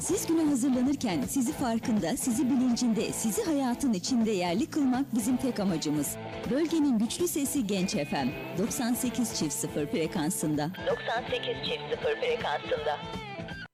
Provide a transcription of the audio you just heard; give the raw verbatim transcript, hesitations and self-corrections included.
Siz güne hazırlanırken sizi farkında, sizi bilincinde, sizi hayatın içinde yerli kılmak bizim tek amacımız. Bölgenin güçlü sesi Genç F M doksan sekiz çift sıfır frekansında. doksan sekiz çift sıfır frekansında.